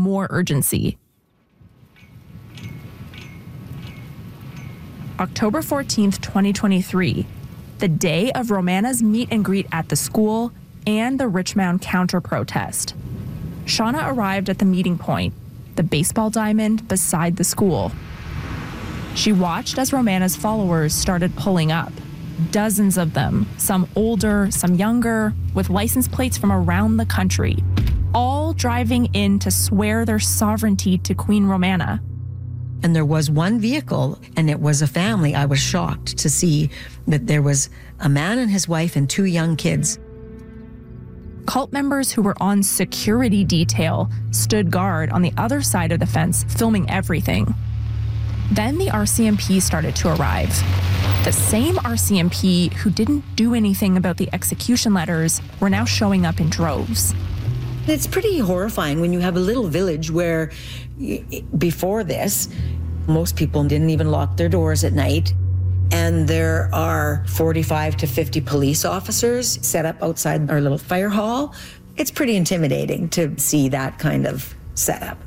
more urgency. October 14th, 2023, the day of Romana's meet and greet at the school and the Richmond counter-protest. Shauna arrived at the meeting point, the baseball diamond beside the school. She watched as Romana's followers started pulling up. Dozens of them, some older, some younger, with license plates from around the country, all driving in to swear their sovereignty to Queen Romana. And there was one vehicle, and it was a family. I was shocked to see that there was a man and his wife and two young kids. Cult members who were on security detail stood guard on the other side of the fence, filming everything. Then the RCMP started to arrive. The same RCMP who didn't do anything about the execution letters were now showing up in droves. It's pretty horrifying when you have a little village where before this, most people didn't even lock their doors at night. And there are 45 to 50 police officers set up outside our little fire hall. It's pretty intimidating to see that kind of setup.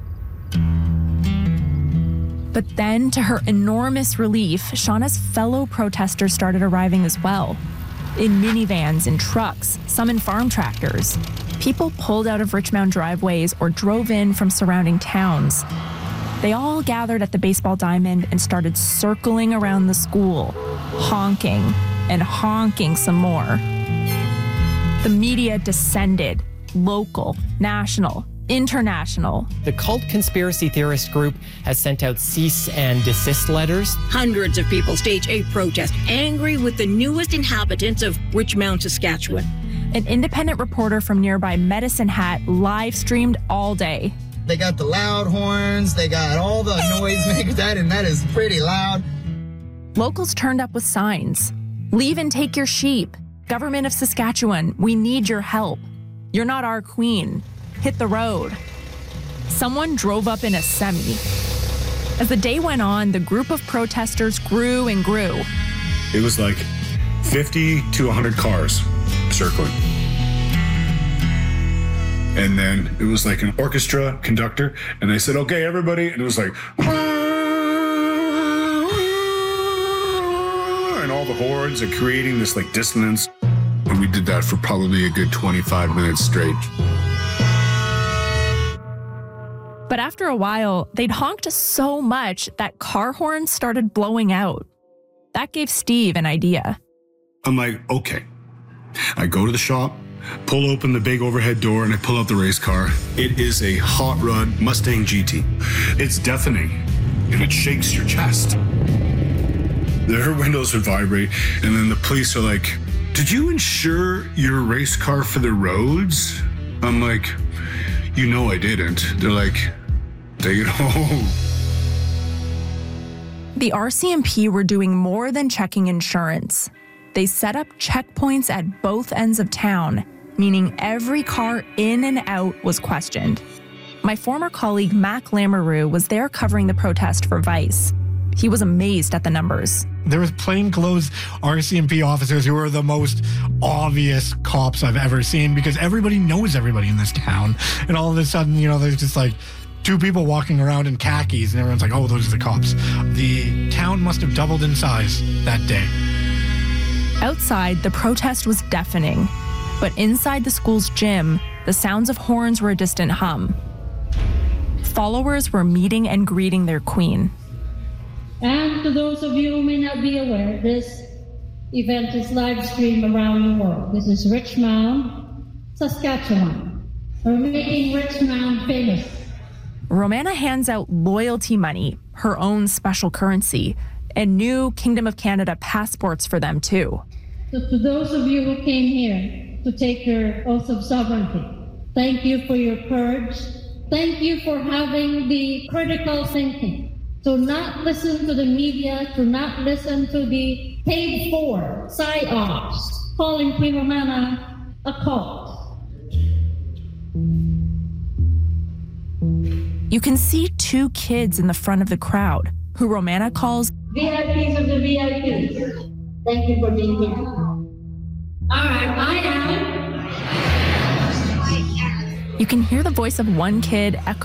But then, to her enormous relief, Shauna's fellow protesters started arriving as well. In minivans, in trucks, some in farm tractors. People pulled out of Richmond driveways or drove in from surrounding towns. They all gathered at the baseball diamond and started circling around the school, honking and honking some more. The media descended, local, national, international. The cult conspiracy theorist group has sent out cease and desist letters. Hundreds of people stage a protest, angry with the newest inhabitants of Richmond, Saskatchewan. An independent reporter from nearby Medicine Hat live streamed all day. They got the loud horns, they got all the noise makers, and that is pretty loud. Locals turned up with signs. Leave and take your sheep. Government of Saskatchewan, we need your help. You're not our queen. Hit the road. Someone drove up in a semi. As the day went on, the group of protesters grew and grew. It was like 50 to 100 cars circling. And then it was like an orchestra conductor, and they said, okay, everybody, and it was like, and all the horns are creating this like dissonance. And we did that for probably a good 25 minutes straight. But after a while, they'd honked so much that car horns started blowing out. That gave Steve an idea. I'm like, okay. I go to the shop, pull open the big overhead door, and I pull out the race car. It is a hot rod Mustang GT. It's deafening, and it shakes your chest. Their windows would vibrate, and then the police are like, did you insure your race car for the roads? I'm like, you know I didn't. They're like, take it home. The RCMP were doing more than checking insurance. They set up checkpoints at both ends of town, meaning every car in and out was questioned. My former colleague Mac Lamoureux was there covering the protest for Vice. He was amazed at the numbers. There was plainclothes RCMP officers who were the most obvious cops I've ever seen because everybody knows everybody in this town. And all of a sudden, there's just like two people walking around in khakis and everyone's like, oh, those are the cops. The town must have doubled in size that day. Outside, the protest was deafening. But inside the school's gym, the sounds of horns were a distant hum. Followers were meeting and greeting their queen. And to those of you who may not be aware, this event is live streamed around the world. This is Richmond, Saskatchewan. We're making Richmond famous. Romana hands out loyalty money, her own special currency, and new Kingdom of Canada passports for them too. So to those of you who came here to take your oath of sovereignty, thank you for your courage. Thank you for having the critical thinking. To not listen to the media, to not listen to the paid for psyops, calling Queen Romana a cult. You can see two kids in the front of the crowd, who Romana calls VIPs of the VIPs. Thank you for being here. All right, I am. You can hear the voice of one kid echo